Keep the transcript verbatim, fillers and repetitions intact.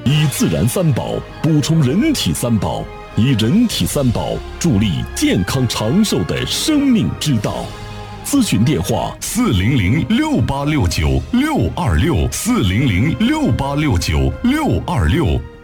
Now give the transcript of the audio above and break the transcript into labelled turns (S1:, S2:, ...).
S1: 以自然三宝补充人体三宝，以人体三宝助力健康长寿的生命之道。咨询电话：
S2: 四零零六八六九六二六，四零零六八六九六二六。